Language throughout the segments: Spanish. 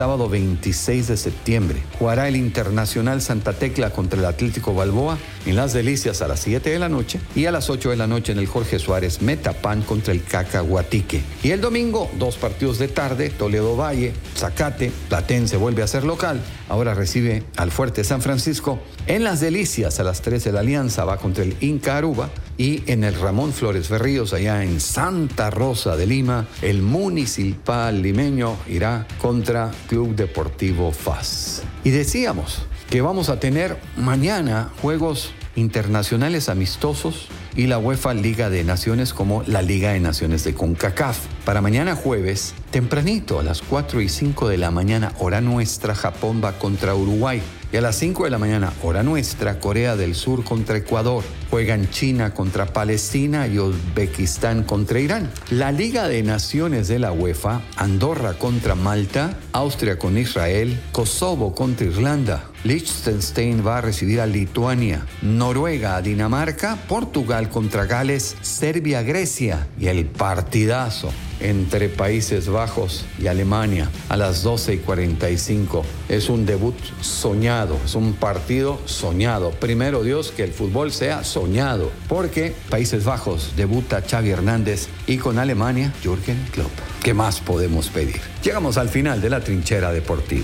Sábado 26 de septiembre, jugará el Internacional Santa Tecla contra el Atlético Balboa en Las Delicias a las 7 de la noche y a las 8 de la noche en el Jorge Suárez Metapan contra el Cacahuatique. Y el domingo, 2 partidos de tarde, Toledo Valle, Zacate, Platense vuelve a ser local, ahora recibe al Fuerte San Francisco. En Las Delicias a las 3 de la Alianza va contra el Inca Aruba y en el Ramón Flores Berríos, allá en Santa Rosa de Lima, el Municipal Limeño irá contra Club Deportivo FAS. Y decíamos que vamos a tener mañana juegos internacionales amistosos y la UEFA Liga de Naciones como la Liga de Naciones de CONCACAF. Para mañana jueves, tempranito, a las 4:05 de la mañana, hora nuestra, Japón va contra Uruguay. Y a las 5 de la mañana, hora nuestra, Corea del Sur contra Ecuador. Juegan China contra Palestina y Uzbekistán contra Irán. La Liga de Naciones de la UEFA, Andorra contra Malta, Austria con Israel, Kosovo contra Irlanda. Liechtenstein va a recibir a Lituania, Noruega a Dinamarca, Portugal contra Gales, Serbia, Grecia y el partidazo entre Países Bajos y Alemania a las 12:45. Es un debut soñado, es un partido soñado. Primero Dios que el fútbol sea soñado, porque Países Bajos debuta Xavi Hernández y con Alemania Jürgen Klopp. ¿Qué más podemos pedir? Llegamos al final de la trinchera deportiva.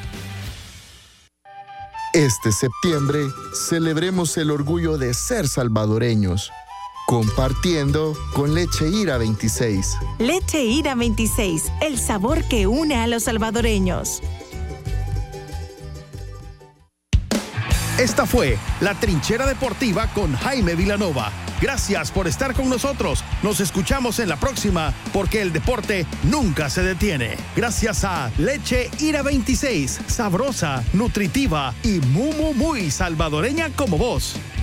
Este septiembre celebremos el orgullo de ser salvadoreños, compartiendo con Leche Ira 26. Leche Ira 26, el sabor que une a los salvadoreños. Esta fue La Trinchera Deportiva con Jaime Vilanova. Gracias por estar con nosotros. Nos escuchamos en la próxima, porque el deporte nunca se detiene. Gracias a Leche Ira 26, sabrosa, nutritiva y muy salvadoreña como vos.